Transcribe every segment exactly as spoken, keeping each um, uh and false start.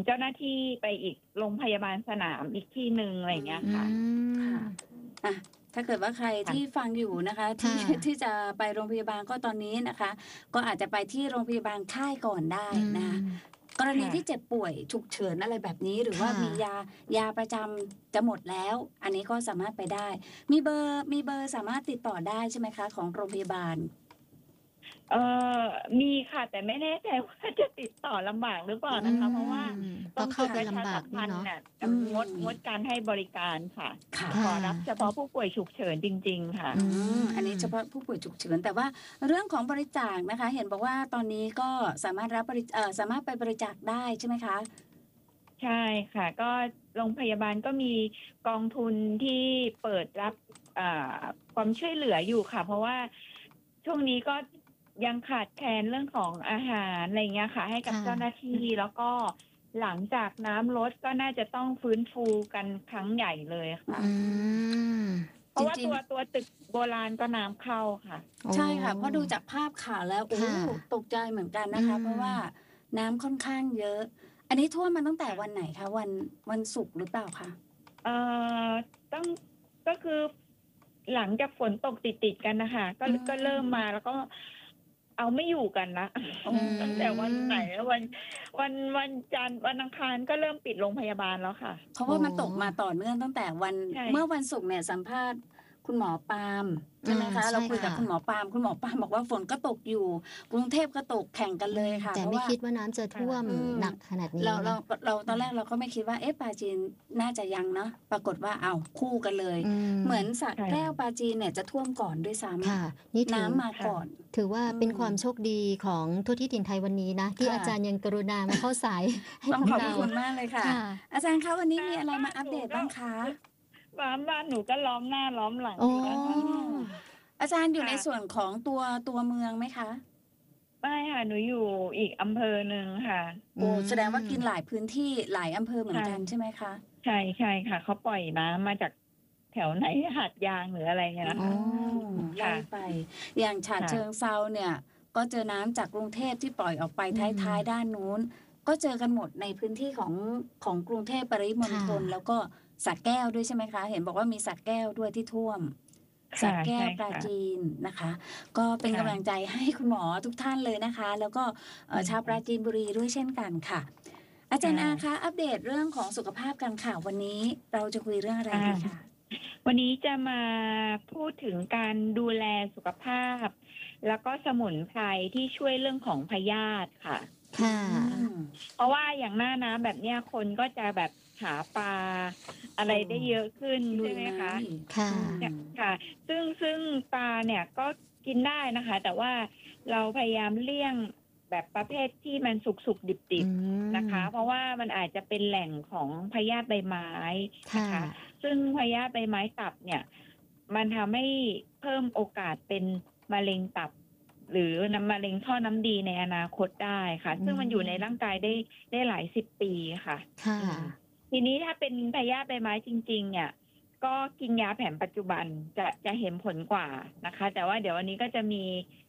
เจ้าหน้าที่ไปอีกโรงพยาบาลสนามอีกที่หนึ่งอะไรอย่างเงี้ยค่ะค่ะอ่ะถ้าเกิดว่าใครที่ฟังอยู่นะคะที่ที่จะไปโรงพยาบาลก็ตอนนี้นะคะก็อาจจะไปที่โรงพยาบาลค่ายก่อนได้นะคะกรณีที่เจ็บป่วยฉุกเฉินอะไรแบบนี้หรือว่ามียายาประจำจะหมดแล้วอันนี้ก็สามารถไปได้มีเบอร์มีเบอร์สามารถติดต่อได้ใช่ไหมคะของโรงพยาบาลเออมีค่ะแต่ไม่แน่ใจว่าจะติดต่อลำบากหรือเปล่านะคะเพราะว่าต้องเข้าไปลำบากพันธ์เนี่ยงดงดการให้บริการค่ะขอรับเฉพาะผู้ป่วยฉุกเฉินจริงๆค่ะอันนี้เฉพาะผู้ป่วยฉุกเฉินแต่ว่าเรื่องของบริจาคนะคะเห็นบอกว่าตอนนี้ก็สามารถรับบริเอ่อสามารถไปบริจาคได้ใช่ไหมคะใช่ค่ะก็โรงพยาบาลก็มีกองทุนที่เปิดรับความช่วยเหลืออยู่ค่ะเพราะว่าช่วงนี้ก็ยังขาดแคลนเรื่องของอาหารอะไรเงี้ยค่ะให้กับเจ้าหน้าที่แล้วก็หลังจากน้ำลดก็น่าจะต้องฟื้นฟูกันครั้งใหญ่เลยค่ะเพราะว่าตัวตัวตึกโบราณก็น้ำเข้าค่ะใช่ค่ะเพราะดูจากภาพข่าวแล้วโอ้ตกใจเหมือนกันนะคะเพราะว่าน้ำค่อนข้างเยอะอันนี้ท่วมมันตั้งแต่วันไหนคะวันวันศุกร์หรือเปล่าคะเอ่อต้องก็คือหลังจากฝนตกติดๆกันนะคะก็ก็เริ่มมาแล้วก็เอาไม่อยู่กันละตั้งแต่วันไหนวันวันวันจันทร์วันอังคารก็เริ่มปิดโรงพยาบาลแล้วค่ะเพราะว่ามันตกมาต่อเนื่องตั้งแต่วันเมื่อวันศุกร์เนี่ยสัมภาษณ์คุณหมอปาล์มใช่ไหมคะเราคุยกับคุณหมอปาล์มคุณหมอปาล์มบอกว่าฝนก็ตกอยู่กรุงเทพก็ตกแข่งกันเลยค่ะแต่ไม่คิดว่าน้ำจะท่วมหนักขนาดนี้เราเราเราตอนแรกเราก็ไม่คิดว่าเอ๊ะปราจีนน่าจะยังเนาะปรากฏว่าเอาคู่กันเลยเหมือนสระแก้วปราจีนเนี่ยจะท่วมก่อนด้วยซ้ำน้ำมาก่อนถือว่าเป็นความโชคดีของทั่วที่ดินไทยวันนี้นะที่อาจารย์ยังกรุณามาเข้าสายให้พวกเราขอบคุณมากเลยค่ะอาจารย์คะวันนี้มีอะไรมาอัปเดตบ้างคะบ้านบ้านหนูก็ล้อมหน้าล้อมหลังอาจารย์อยู่ในส่วนของตัวตัวเมืองไหมคะไม่ค่ะหนูอยู่อีกอำเภอหนึ่งค่ะโอ้แสดงว่ากินหลายพื้นที่หลายอำเภอเหมือนกันใช่ไหมคะใช่ใช่ค่ะเขาปล่อยน้ำมาจากแถวไหนหาดยางหรืออะไรเงี้ยนะคะไล่ไปอย่างฉะเชิงเซาเนี่ยก็เจอน้ำจากกรุงเทพที่ปล่อยออกไปท้ายๆด้านนู้นก็เจอกันหมดในพื้นที่ของของกรุงเทพปริมณฑลแล้วก็สระแก้วด้วยใช่ไหมคะเห็นบอกว่ามีสระแก้วด้วยที่ท่วมสระแก้วปราจีนนะคะก็เป็นกำลังใจให้คุณหมอทุกท่านเลยนะคะแล้วก็ชาวปราจีนบุรีด้วยเช่นกันค่ะอาจารย์อาคะอัปเดตเรื่องของสุขภาพกันค่ะวันนี้เราจะคุยเรื่องอะไรดีคะวันนี้จะมาพูดถึงการดูแลสุขภาพแล้วก็สมุนไพรที่ช่วยเรื่องของพยาธิค่ะค่ะเพราะว่าอย่างหน้าน้ำแบบเนี้ยคนก็จะแบบหาปลาอะไรได้เยอะขึ้นใช่ไหมคะค่ะค่ะซึ่งซึ่งปลาเนี่ยก็กินได้นะคะแต่ว่าเราพยายามเลี่ยงแบบประเภทที่มันสุกๆดิบๆนะคะเพราะว่ามันอาจจะเป็นแหล่งของพยาธิใบไม้นะคะซึ่งพยาธิใบไม้ตับเนี่ยมันทำให้เพิ่มโอกาสเป็นมะเร็งตับหรือน้ำมะเร็งท่อน้ำดีในอนาคตได้ค่ะซึ่งมันอยู่ในร่างกายได้ได้หลายสิบปีค่ะทีนี้ถ้าเป็นพยาธิใบไม้จริงๆเนี่ยก็กินยาแผนปัจจุบันจะจะเห็นผลกว่านะคะแต่ว่าเดี๋ยววันนี้ก็จะมี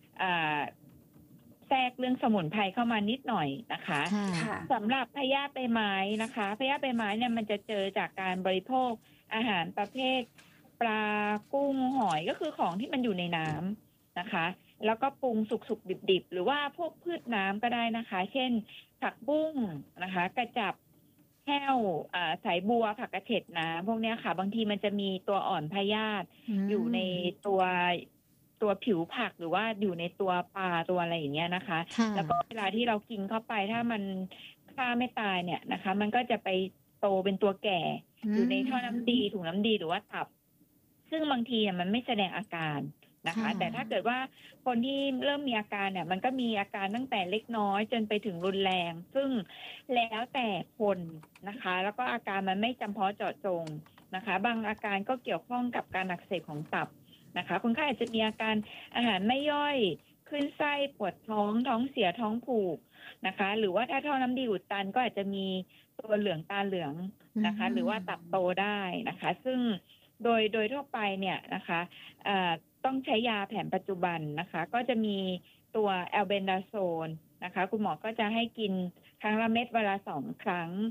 แทรกเรื่องสมุนไพรเข้ามานิดหน่อยนะคะสำหรับพยาธิใบไม้นะคะพยาธิใบไม้เนี่ยมันจะเจอจากการบริโภคอาหารประเภทปลากุ้งหอยก็คือของที่มันอยู่ในน้ำนะคะแล้วก็ปรุงสุกๆดิบๆหรือว่าพวกพืชน้ำก็ได้นะคะเช่นผักบุ้งนะคะกระจับแห้วสายบัวผักกระเฉดน้ำพวกนี้ค่ะบางทีมันจะมีตัวอ่อนพยาธิอยู่ในตัวตัวผิวผักหรือว่าอยู่ในตัวปลาตัวอะไรอย่างเงี้ยนะคะแล้วก็เวลาที่เรากินเข้าไปถ้ามันฆ่าไม่ตายเนี่ยนะคะมันก็จะไปโตเป็นตัวแก่อยู่ในท่อน้ำดีถุงน้ำดีหรือว่าตับซึ่งบางทีมันไม่แสดงอาการนะคะแต่ถ้าเกิดว่าคนที่เริ่มมีอาการเนี่ยมันก็มีอาการตั้งแต่เล็กน้อยจนไปถึงรุนแรงซึ่งแล้วแต่คนนะคะแล้วก็อาการมันไม่จำเพาะเจาะจงนะคะบางอาการก็เกี่ยวข้องกับการอักเสบของตับนะคะคนไข้อาจจะมีอาการอาหารไม่ย่อยขึ้นไส้ปวดท้องท้องเสียท้องผูกนะคะหรือว่าถ้าท่อน้ำดีอุดตันก็อาจจะมีตัวเหลืองตาเหลืองนะคะหรือว่าตับโตได้นะคะซึ่งโดยโดยทั่วไปเนี่ยนะคะต้องใช้ยาแผนปัจจุบันนะคะก็จะมีตัวแอลเบนดาโซนนะคะคุณหมอก็จะให้กินครั้งละเม็ดเวลาสองครั้ง